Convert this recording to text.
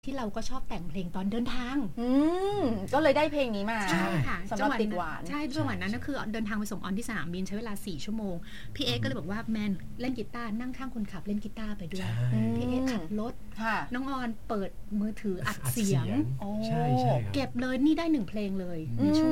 ที่เราก็ชอบแต่งเพลงตอนเดินทางก็เลยได้เพลงนี้มาใช่ค่ะสำหรับติดหวานใช่จังหวะนั้นก็คือเดินทางไปส่งออนที่สนามบินใช้เวลา4 ชั่วโมงพี่เอ๊ก็เลยบอกว่าแมนเล่นกีตาร์นั่งข้างคนขับเล่นกีตาร์ไปด้วยพี่เอ๊ขับรถน้องออนเปิดมือถืออัดเสียงเก็บเลยนี่ได้1 เพลงเลย